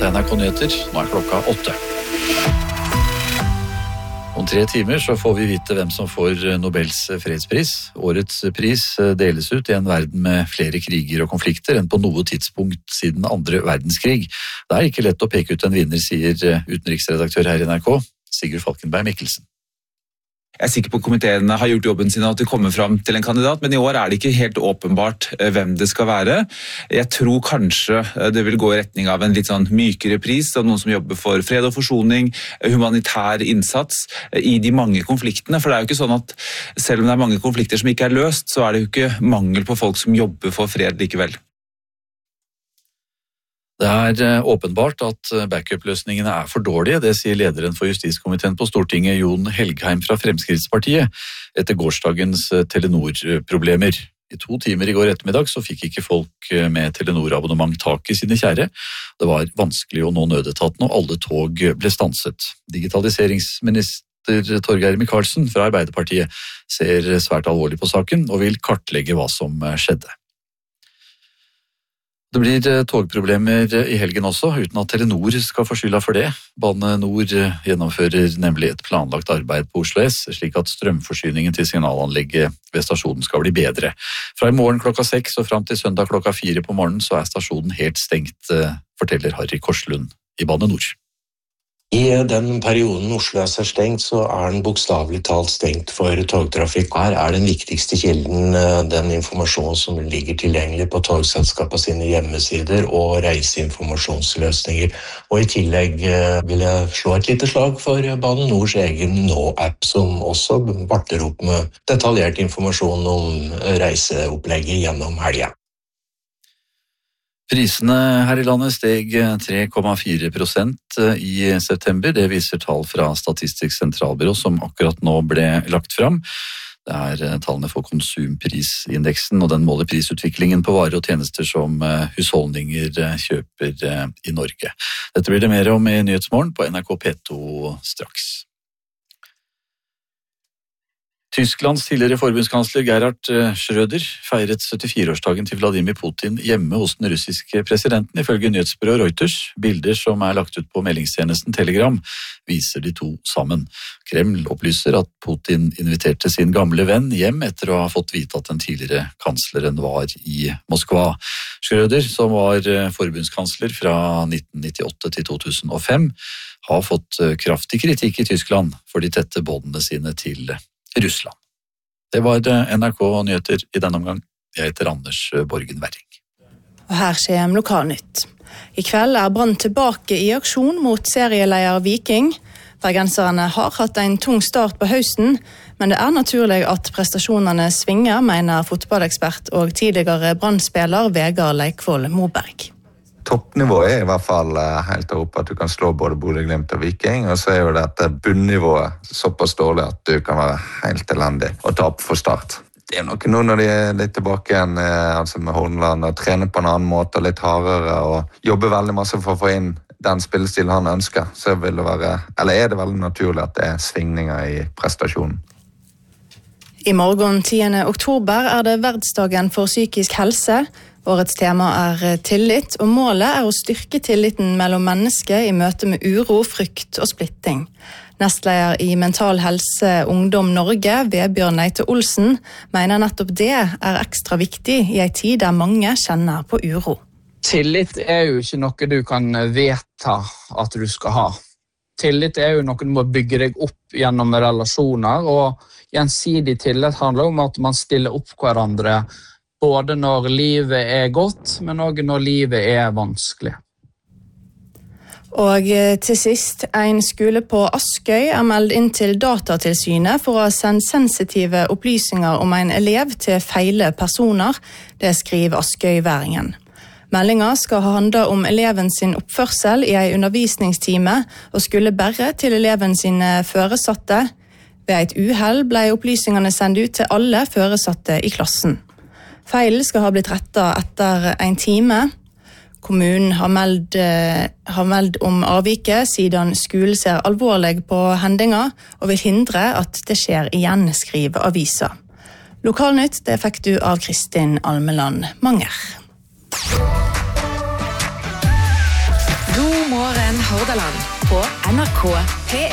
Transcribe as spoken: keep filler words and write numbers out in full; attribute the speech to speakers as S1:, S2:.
S1: N R K Nyheter. Nå er klokka åtte. Om tre timer så får vi vite hvem som får Nobels fredspris. Årets pris deles ut i en verden med flere kriger og konflikter enn på noe tidspunkt siden andre verdenskrig. Det er ikke lett å peke ut en vinner, sier utenriksredaktør her i N R K, Sigurd Falkenberg Mikkelsen.
S2: Jeg er sikker på at komiteen har gjort jobben sin og at de kommer fram til en kandidat, men i år er det ikke helt åpenbart hvem det skal være. Jeg tror kanskje det vil gå i retning av en litt sånn mykere pris, av noen som jobber for fred og forsoning, humanitær innsats i de mange konfliktene. For det er jo ikke sånn at selv om det er mange konflikter som ikke er løst, så er det jo ikke mangel på folk som jobber for fred likevel.
S1: Det er åpenbart at backup-løsningene er for dårlige, det sier lederen for justiskomiteen på Stortinget, Jon Helgheim fra Fremskrittspartiet, etter gårsdagens Telenor-problemer. I to timer i går ettermiddag så fikk ikke folk med Telenor-abonnement tak i sine kjære. Det var vanskelig å nå nødetaten, og alle tog ble stanset. Digitaliseringsminister Torgeir Micaelsen fra Arbeiderpartiet ser svært alvorlig på saken og vil kartlegge hva som skjedde. Det blir togproblemer i helgen også, uten at Telenor skal få skylda for det. Bane Nor gjennomfører nemlig et planlagt arbeid på Oslo S, slik at strømforsyningen til signalanlegget ved stasjonen skal bli bedre. Fra i morgen klokka seks og frem til søndag klokka fire på morgenen så er stasjonen helt stengt, forteller Harry Korslund i Bane Nor.
S3: I den perioden Oslo S er stengt, så er den bokstavelig talt stengt for togtrafikk. Her er den viktigste kilden den informasjon som ligger tilgjengelig på togselskapet sine hjemmesider og reiseinformasjonsløsninger. Og i tillegg vil jeg slå et lite slag for Bane Nors egen Nå-app, som også varter opp med detaljert informasjon om reiseopplegget gjennom helgen.
S1: Prisene her i landet steg tre komma fire prosent i september. Det viser tall fra Statistisk sentralbyrå som akkurat nå ble lagt fram. Det er tallene for konsumprisindeksen, og den måler prisutviklingen på varer og tjenester som husholdninger kjøper i Norge. Dette blir det mer om i Nyhetsmorgen på N R K P to straks. Tysklands tidligere forbundskansler Gerhard Schröder feiret syttifire-årsdagen til Vladimir Putin hjemme hos den russiske presidenten, ifølge nyhetsbyrået Reuters. Bilder som er lagt ut på meldingstjenesten Telegram viser de to sammen. Kreml opplyser at Putin inviterte sin gamle venn hjem etter å ha fått vite at den tidligere kansleren var i Moskva. Schröder, som var forbundskansler fra nitten nittiåtte til to tusen og fem, har fått kraftig kritikk i Tyskland for de tette båndene sine til Russland. Det var N R K Nyheter i denne omgang. Jeg heter Anders Borgen Werring.
S4: Og her skjer Lokalnytt. I kveld er Brann tilbake i aksjon mot serieleier Viking. Bergenserne har hatt en tung start på høsten, men det er naturlig at prestasjonene svinger, mener fotballekspert og tidligere Brann-spiller Vegard Leikvoll Moberg.
S5: Toppnivået er i hvert fall helt der oppe at du kan slå både Bodø Glimt og Viking, og så er jo dette bunnivået såpass dårlig at du kan være helt elendig og tape for Start. Det er noe nå når de er litt tilbake igjen altså med Horneland og trener på en annen måte, litt hardere og jobber veldig masse for å få inn den spillestilen han ønsker, så vil det være, eller er det veldig naturlig at det er svingninger i prestasjonen.
S4: I morgen tiende oktober er det verdensdagen for psykisk helse. Årets tema er tillit, og målet er å styrke tilliten mellom mennesker i møte med uro, frykt og splitting. Nestleder i Mental Helse Ungdom Norge, Vebjørn Neite Olsen, mener nettopp det er ekstra viktig i en tid der mange kjenner på uro.
S6: Tillit er jo ikke noe du kan vedta at du skal ha. Tillit er jo noe du må bygge deg opp gjennom relasjoner, og gjensidig tillit handler om at man stiller opp hverandre både når livet er godt, men også når livet er vanskelig.
S4: Og til sist, en skole på Askøy er meldt inn til Datatilsynet for å ha sendt sensitive opplysninger om en elev til feile personer. Det skriver Askøyværingen. Meldingen skal handle om eleven sin oppførsel i en undervisningstime og skulle bare til eleven sine foresatte. Ved et uhell ble opplysningene sendt ut til alle foresatte i klassen. Feilen skal ha blitt rettet etter en time. Kommunen har meldt, har meldt om avviket siden skolen ser alvorlig på hendinga og vil hindre at det skjer igjen, skriver avisa. Lokalnytt det fikk du av Kristin Almeland Manger.
S7: God God morgen Hordaland på N R K P